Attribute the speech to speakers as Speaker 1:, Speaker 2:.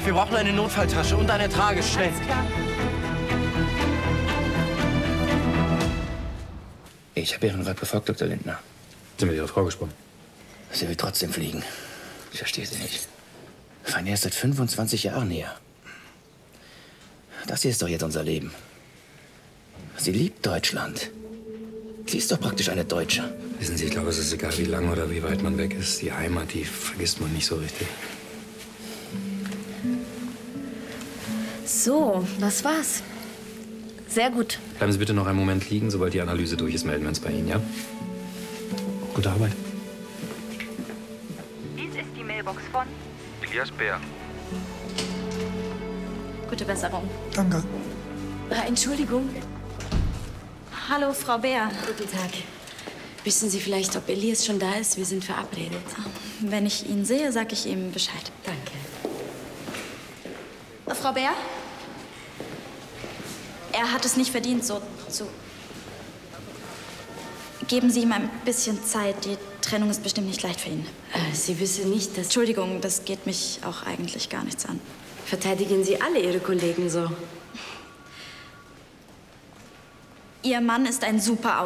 Speaker 1: Wir brauchen eine Notfalltasche und eine Trage, schnell.
Speaker 2: Alles klar.
Speaker 3: Ich habe Ihren Rat befolgt, Dr. Lindner.
Speaker 4: Sie mit Ihrer Frau gesprochen?
Speaker 3: Sie will trotzdem fliegen. Ich verstehe Sie nicht. Wir fahren erst seit 25 Jahren her. Das hier ist doch jetzt unser Leben. Sie liebt Deutschland. Sie ist doch praktisch eine Deutsche.
Speaker 4: Wissen Sie, ich glaube, es ist egal, wie lange oder wie weit man weg ist. Die Heimat, die vergisst man nicht so richtig.
Speaker 2: So, das war's. Sehr gut.
Speaker 4: Bleiben Sie bitte noch einen Moment liegen. Sobald die Analyse durch ist, melden wir uns bei Ihnen, ja? Gute Arbeit.
Speaker 5: Dies ist die Mailbox von
Speaker 6: Elias Bär.
Speaker 2: Gute Besserung.
Speaker 7: Danke.
Speaker 2: Entschuldigung. Hallo, Frau Bär.
Speaker 8: Guten Tag. Wissen Sie vielleicht, ob Elias schon da ist? Wir sind verabredet.
Speaker 2: Wenn ich ihn sehe, sage ich ihm Bescheid.
Speaker 8: Danke.
Speaker 2: Frau Bär? Er hat es nicht verdient, so zu... Geben Sie ihm ein bisschen Zeit. Die Trennung ist bestimmt nicht leicht für ihn.
Speaker 8: Sie wissen nicht, dass...
Speaker 2: Entschuldigung, das geht mich auch eigentlich gar nichts an.
Speaker 8: Verteidigen Sie alle Ihre Kollegen so?
Speaker 2: Ihr Mann ist ein super